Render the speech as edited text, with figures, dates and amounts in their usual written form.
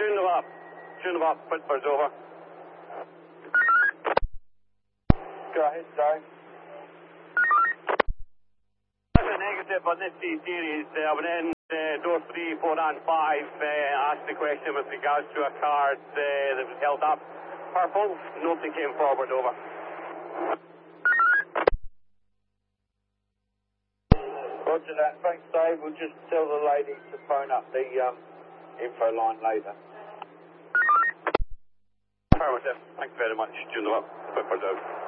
Tune them up, Whitford's over. Go ahead, Dave. That's a negative on this C-Series. I went in door 3, 4 and 5, asked the question with regards to a card that was held up. Purple, nobody came forward, over. Roger that. Thanks, Dave. We'll just tell the lady to phone up the info line later. Affirmative. Thanks very much. Tune them up. Whitford's out.